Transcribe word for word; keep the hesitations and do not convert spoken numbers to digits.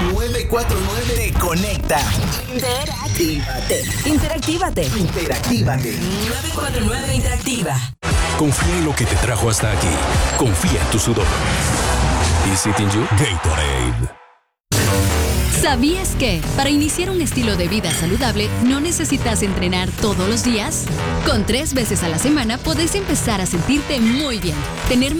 nueve cuatro nueve te conecta. Interactívate. Interactívate. Interactívate. nueve cuatro nueve Interactiva. Confía en lo que te trajo hasta aquí. Confía en tu sudor. Is it in you? Gatorade. ¿Sabías que para iniciar un estilo de vida saludable no necesitas entrenar todos los días? Con tres veces a la semana podés empezar a sentirte muy bien, tener